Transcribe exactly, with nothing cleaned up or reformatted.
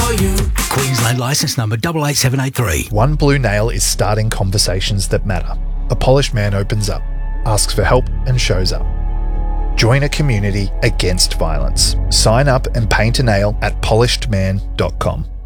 for you. Queensland licence number eight eight seven eight three. One Blue Nail is starting conversations that matter. A polished man opens up, asks for help and shows up. Join a community against violence. Sign up and paint a nail at polished man dot com.